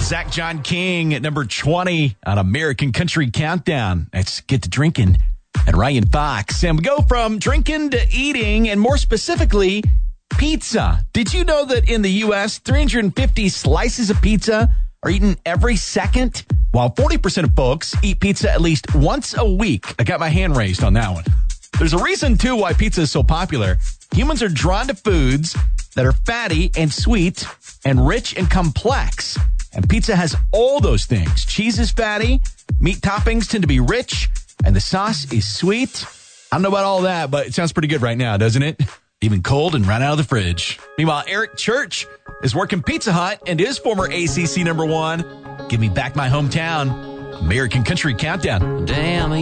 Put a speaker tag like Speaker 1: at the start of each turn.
Speaker 1: Zach John King at number 20 on American Country Countdown. Let's get to drinking at Ryan Fox. And we go from drinking to eating, and more specifically, pizza. Did you know that in the U.S., 350 slices of pizza are eaten every second? While 40% of folks eat pizza at least once a week. I got my hand raised on that one. There's a reason, too, why pizza is so popular. Humans are drawn to foods that are fatty and sweet and rich and complex. And pizza has all those things. Cheese is fatty, meat toppings tend to be rich, and the sauce is sweet. I don't know about all that, but it sounds pretty good right now, doesn't it? Even cold and right out of the fridge. Meanwhile, Eric Church is working Pizza Hut and is former ACC #1. Give me back my hometown. American Country Countdown.
Speaker 2: Damn.